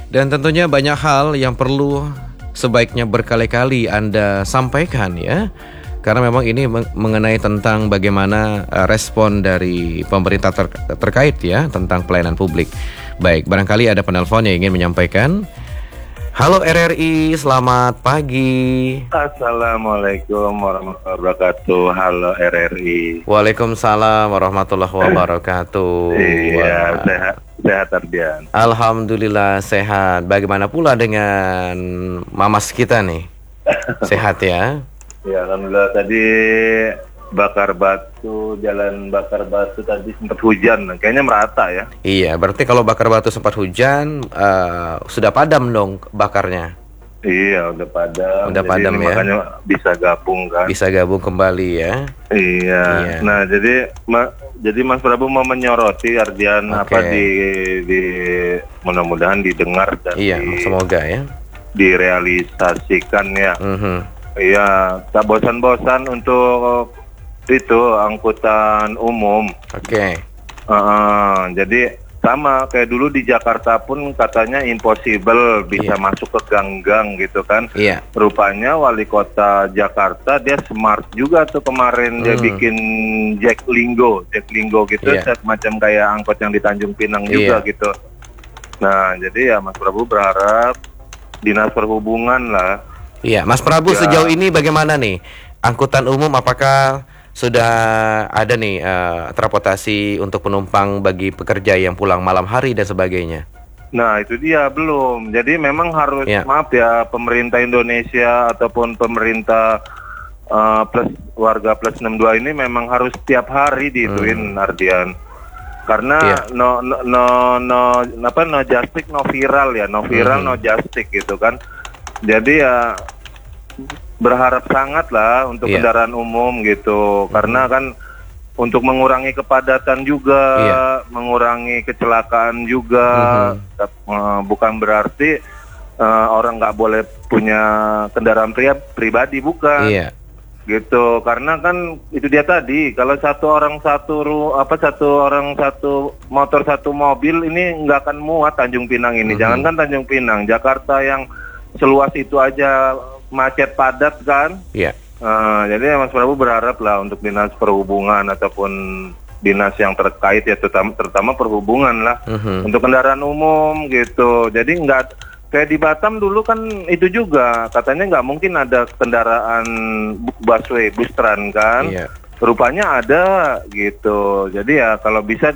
Dan tentunya banyak hal yang perlu sebaiknya berkali-kali Anda sampaikan ya. Karena memang ini mengenai tentang bagaimana respon dari pemerintah terkait ya tentang pelayanan publik. Baik, barangkali ada penelpon yang ingin menyampaikan. Halo RRI, selamat pagi. Assalamualaikum warahmatullahi wabarakatuh. Halo RRI. Waalaikumsalam warahmatullahi wabarakatuh. Iya, sehat Ardian. Alhamdulillah sehat. Bagaimana pula dengan mamas kita nih? Sehat ya? Ya, alhamdulillah. Tadi jalan bakar batu tadi sempat hujan. Kayaknya merata ya. Iya, berarti kalau bakar batu sempat hujan, sudah padam dong bakarnya. Iya, udah padam. Udah padam ya. Makanya bisa gabung kan. Bisa gabung kembali ya. Iya. Nah, jadi Mas Prabu mau menyoroti Ardian apa di mudah-mudahan didengar dan semoga ya direalisasikan ya. Iya, tak bosan-bosan untuk itu angkutan umum. Jadi sama kayak dulu di Jakarta pun katanya impossible bisa masuk ke gang-gang gitu kan. Rupanya wali kota Jakarta dia smart juga tuh kemarin. Dia bikin Jack Lingo gitu, macam kayak angkot yang di Tanjung Pinang juga gitu. Nah, jadi ya Mas Prabu berharap Dinas Perhubungan lah. Iya, Mas Prabu sejauh ini bagaimana nih? Angkutan umum apakah sudah ada nih transportasi untuk penumpang bagi pekerja yang pulang malam hari dan sebagainya? Nah, itu dia belum. Jadi memang harus maaf ya, pemerintah Indonesia ataupun pemerintah plus warga plus 62 ini memang harus setiap hari diituin Ardian. Karena no justice no viral ya, no viral no justice gitu kan. Jadi ya berharap sangat lah untuk kendaraan umum gitu. Karena kan untuk mengurangi kepadatan juga, mengurangi kecelakaan juga. Bukan berarti orang nggak boleh punya kendaraan pribadi, bukan. Gitu. Karena kan itu dia tadi, kalau satu orang satu motor satu mobil ini nggak akan muat Tanjung Pinang ini. Jangankan Tanjung Pinang, Jakarta yang seluas itu aja macet padat kan. Jadi Mas Prabu berharap lah untuk Dinas Perhubungan ataupun dinas yang terkait ya terutama perhubungan lah untuk kendaraan umum gitu. Jadi nggak kayak di Batam dulu kan itu juga katanya nggak mungkin ada kendaraan busway, bus tran kan. Rupanya ada gitu. Jadi ya kalau bisa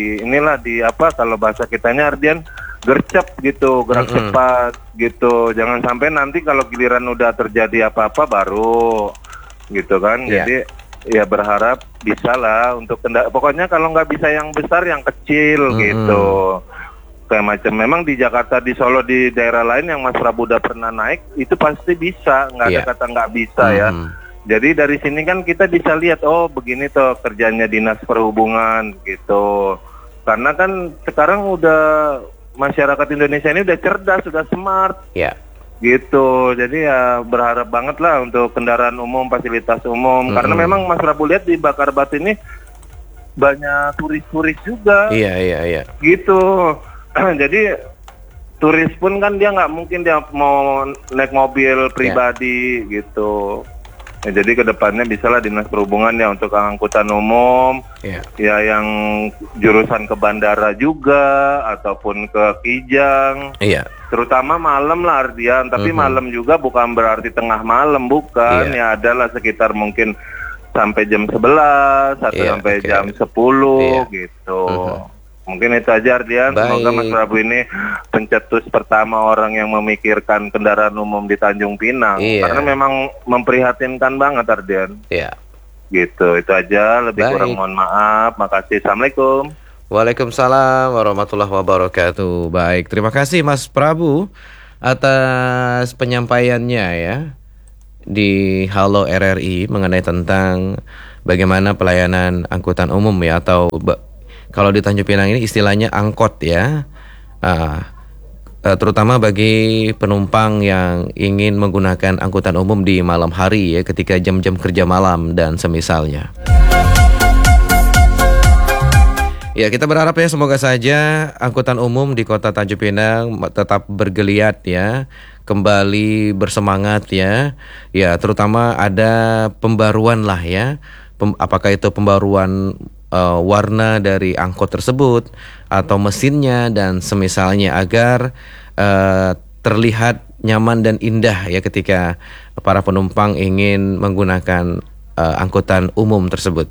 kalau bahasa kitanya Ardian gercep gitu, gerak cepat gitu. Jangan sampai nanti kalau giliran udah terjadi apa-apa baru gitu kan. Jadi ya berharap bisa lah untuk pokoknya kalau nggak bisa yang besar, yang kecil gitu. Kayak macam memang di Jakarta, di Solo, di daerah lain yang Mas Prabu udah pernah naik itu pasti bisa, nggak ada kata nggak bisa ya. Jadi dari sini kan kita bisa lihat, oh begini tuh kerjanya Dinas Perhubungan gitu. Karena kan sekarang udah masyarakat Indonesia ini udah cerdas, sudah smart, gitu. Jadi ya berharap banget lah untuk kendaraan umum, fasilitas umum. Karena memang Mas Prabu lihat di Bakar Batu ini banyak turis-turis juga. Gitu. Jadi turis pun kan dia nggak mungkin dia mau naik mobil pribadi gitu. Ya, jadi kedepannya bisalah Dinas Perhubungan ya untuk angkutan umum, ya yang jurusan ke bandara juga ataupun ke Kijang, terutama malam lah Ardian. Tapi malam juga bukan berarti tengah malam, bukan. Ya adalah sekitar mungkin sampai jam 11 atau sampai jam 10 gitu. Mungkin itu aja Ardian. Semoga Mas Prabu ini pencetus pertama orang yang memikirkan kendaraan umum di Tanjung Pinang. Karena memang memprihatinkan banget Ardian. Gitu, itu aja. Lebih kurang mohon maaf. Makasih. Assalamualaikum. Waalaikumsalam warahmatullahi wabarakatuh. Baik, terima kasih Mas Prabu atas penyampaiannya ya di Halo RRI mengenai tentang bagaimana pelayanan angkutan umum ya, atau kalau di Tanjung Pinang ini istilahnya angkot ya, terutama bagi penumpang yang ingin menggunakan angkutan umum di malam hari ya, ketika jam-jam kerja malam dan semisalnya. Ya, kita berharap ya semoga saja angkutan umum di Kota Tanjung Pinang tetap bergeliat ya, kembali bersemangat ya. Ya, terutama ada pembaruan lah ya. Apakah itu pembaruan warna dari angkot tersebut atau mesinnya dan semisalnya agar terlihat nyaman dan indah ya ketika para penumpang ingin menggunakan angkutan umum tersebut.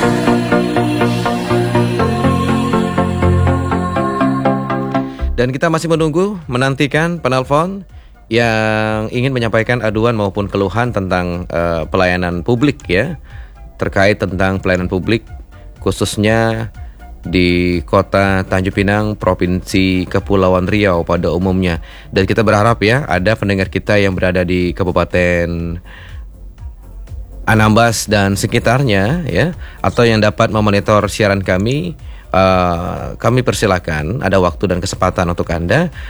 Dan kita masih menantikan penelpon yang ingin menyampaikan aduan maupun keluhan tentang pelayanan publik ya, terkait tentang pelayanan publik khususnya di Kota Tanjung Pinang, Provinsi Kepulauan Riau pada umumnya. Dan kita berharap ya ada pendengar kita yang berada di Kabupaten Anambas dan sekitarnya ya, atau yang dapat memonitor siaran kami persilakan, ada waktu dan kesempatan untuk Anda